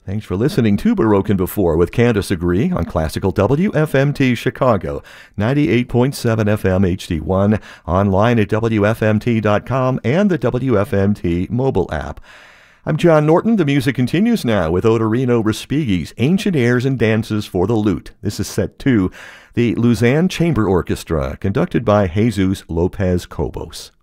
Thanks for listening to Baroque and Before with Candace Agree on Classical WFMT Chicago, 98.7 FM HD1, online at WFMT.com and the WFMT mobile app. I'm John Norton. The music continues now with Odorino Respighi's Ancient Airs and Dances for the Lute. This is set 2, the Lausanne Chamber Orchestra, conducted by Jesus Lopez Cobos.